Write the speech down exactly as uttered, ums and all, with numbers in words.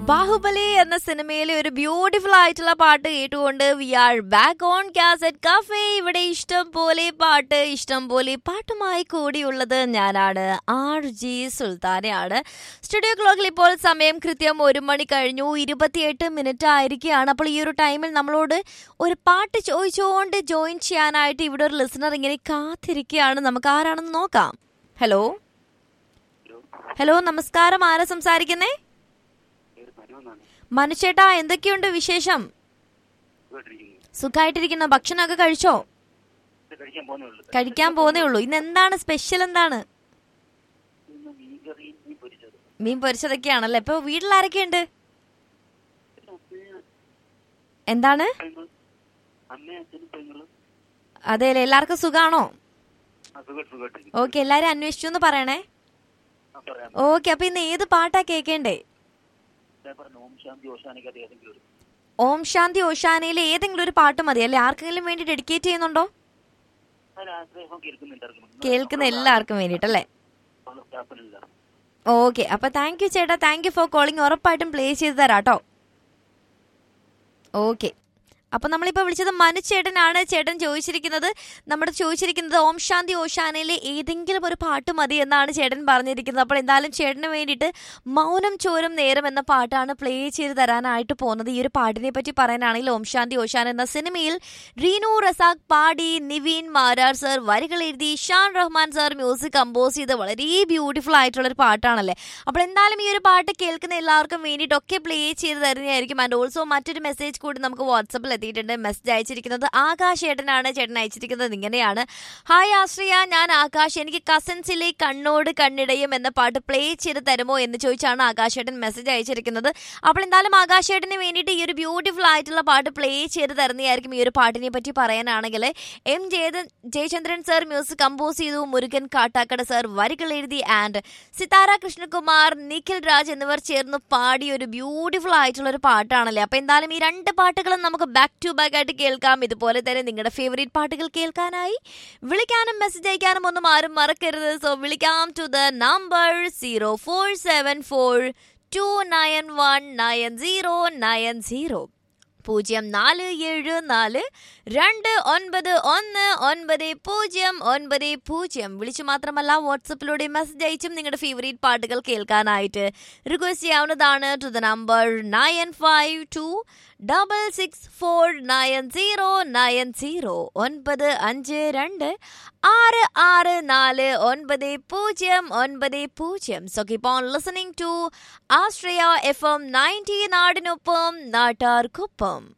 ബാഹുബലി എന്ന സിനിമയിലെ ഒരു ബ്യൂട്ടിഫുൾ ആയിട്ടുള്ള പാട്ട് കേട്ടുകൊണ്ട് V are back on cassette cafe. ഇവിടെ ഇഷ്ടം പോലെ പാട്ട്, ഇഷ്ടം പോലെ പാട്ടുമായി കൂടിയുള്ളത് ഞാനാണ്, ആർ ജി സുൽത്താനയാണ്. സ്റ്റുഡിയോ ക്ലോക്കിൽ ഇപ്പോൾ സമയം കൃത്യം ഒരു മണി കഴിഞ്ഞു ഇരുപത്തിയെട്ട് മിനിറ്റ് ആയിരിക്കുകയാണ്. അപ്പോൾ ഈ ഒരു ടൈമിൽ നമ്മളോട് ഒരു പാട്ട് ചോദിച്ചുകൊണ്ട് ജോയിൻ ചെയ്യാനായിട്ട് ഇവിടെ ഒരു ലിസണർ ഇങ്ങനെ കാത്തിരിക്കുകയാണ്. നമുക്ക് ആരാണെന്ന് നോക്കാം. ഹലോ ഹലോ നമസ്കാരം, ആരാ സംസാരിക്കുന്നേ? മനുചേട്ടാ, എന്തൊക്കെയുണ്ട് വിശേഷം? സുഖമായിട്ടിരിക്കുന്ന. ഭക്ഷണമൊക്കെ കഴിച്ചോ? കഴിക്കാൻ പോന്നേ ഉള്ളൂ. ഇന്ന് എന്താണ് സ്പെഷ്യൽ? എന്താണ്? മീൻ പൊരിച്ചതൊക്കെയാണല്ലേ. ഇപ്പൊ വീട്ടിൽ ആരൊക്കെയുണ്ട്? എന്താണ്? അതെല്ലേ, എല്ലാവർക്കും സുഖാണോ? ഓക്കെ, എല്ലാരും അന്വേഷിച്ചു എന്ന് പറയണേ. ഓക്കെ, അപ്പൊ ഇന്ന് ഏത് പാട്ടാ കേക്കേണ്ടേ? ഓം ശാന്തി ഓശാനയിലെ ഏതെങ്കിലും ഒരു പാട്ട് മതി അല്ലെ? ആർക്കെങ്കിലും വേണ്ടി ഡെഡിക്കേറ്റ് ചെയ്യുന്നുണ്ടോ? കേൾക്കുന്ന എല്ലാവർക്കും വേണ്ടിട്ടല്ലേ? ഓക്കെ, അപ്പൊ താങ്ക് യു ചേട്ടാ, താങ്ക് യു ഫോർ കോളിംഗ്. ഉറപ്പായിട്ടും പ്ലേ ചെയ്ത് തരാട്ടോ. ഓക്കെ, അപ്പൊ നമ്മളിപ്പോ വിളിച്ചത് മനുചേട്ടനാണ്. ചേട്ടൻ ചോദിച്ചിരിക്കുന്നത് നമ്മുടെ ചോദിച്ചിരിക്കുന്നത് ഓം ശാന്തി ഓശാനയിലെ ഏതെങ്കിലും ഒരു പാട്ട് മതി എന്നാണ് ചേട്ടൻ പറഞ്ഞിരിക്കുന്നത്. അപ്പോൾ എന്തായാലും ചേട്ടന് വേണ്ടിയിട്ട് മൗനം ചോരും നേരം എന്ന പാട്ടാണ് പ്ലേ ചെയ്ത് തരാനായിട്ട് പോകുന്നത്. ഈ ഒരു പാട്ടിനെ പറ്റി പറയാനാണെങ്കിൽ ഓം ശാന്തി ഓശാന എന്ന സിനിമയിൽ റീനു റസാഖ് പാടി, നിവീൻ മാരാർ സർ വരികൾ എഴുതി, Shaan Rahman sir music compose ചെയ്ത് വളരെ ബ്യൂട്ടിഫുൾ ആയിട്ടുള്ള ഒരു പാട്ടാണല്ലേ. അപ്പോൾ എന്തായാലും ഈ ഒരു പാട്ട് കേൾക്കുന്ന എല്ലാവർക്കും വേണ്ടിയിട്ടൊക്കെ പ്ലേ ചെയ്ത് തരുന്നതായിരിക്കും. ആൻഡ് ഓൾസോ മറ്റൊരു മെസ്സേജ് കൂടി നമുക്ക് വാട്സപ്പിൽ എത്തിയിട്ടുണ്ട്. മെസ്സേജ് അയച്ചിരിക്കുന്നത് ആകാശ് ചേട്ടനാണ്. ചേട്ടൻ അയച്ചിരിക്കുന്നത് ഇങ്ങനെയാണ്: ഹായ് ആശ്രിയ, ഞാൻ ആകാശ്. എനിക്ക് കസിൻസിലെ കണ്ണോട് കണ്ണിടയും എന്ന പാട്ട് പ്ലേ ചെയ്ത് തരുമോ എന്ന് ചോദിച്ചാണ് ആകാശ് ചേട്ടൻ മെസ്സേജ് അയച്ചിരിക്കുന്നത്. അപ്പോൾ എന്തായാലും ആകാശ് ചേട്ടന് വേണ്ടിയിട്ട് ഈ ഒരു ബ്യൂട്ടിഫുൾ ആയിട്ടുള്ള പാട്ട് പ്ലേ ചെയ്ത് തരുന്നതായിരിക്കും. ഈ ഒരു പാട്ടിനെ പറ്റി പറയാനാണെങ്കിൽ M Jayatha Jayachandran sir music compose ചെയ്തു, മുരുകൻ കാട്ടാക്കട സർ വരികൾ എഴുതി, ആൻഡ് സിതാര കൃഷ്ണകുമാർ, നിഖിൽ രാജ് എന്നിവർ ചേർന്ന് പാടിയ ഒരു ബ്യൂട്ടിഫുൾ ആയിട്ടുള്ള ഒരു പാട്ടാണല്ലേ. അപ്പോൾ എന്തായാലും ഈ രണ്ട് പാട്ടുകളും നമുക്ക് ബാക്ക് ടു ബാക്ക് ആയിട്ട് കേൾക്കാം. ഇതുപോലെ തന്നെ നിങ്ങളുടെ ഫേവറേറ്റ് പാട്ടുകൾ കേൾക്കാനായി വിളിക്കാനും മെസ്സേജ് അയക്കാനും ഒന്നും ആരും മറക്കരുത്. സോ വിളിക്കാം to the number zero four seven four to nine one nine zero nine zero പൂജ്യം നാല് ഏഴ് നാല് രണ്ട് ഒൻപത് ഒന്ന് ഒൻപത് പൂജ്യം ഒൻപത് പൂജ്യം. വിളിച്ചു മാത്രമല്ല വാട്സപ്പിലൂടെ മെസ്സേജ് അയച്ചും നിങ്ങളുടെ ഫേവറേറ്റ് പാട്ടുകൾ കേൾക്കാനായിട്ട് റിക്വസ്റ്റ് ചെയ്യാവുന്നതാണ് to the number nine five to double six four nine zero nine zero ഒൻപത് അഞ്ച് രണ്ട് ആറ് ആറ് നാല് ഒൻപത് പൂജ്യം ഒൻപത് പൂജ്യം. So keep on listening to Ashraya F M ninety, നാടിനൊപ്പം നാട്ടാർക്കൊപ്പം.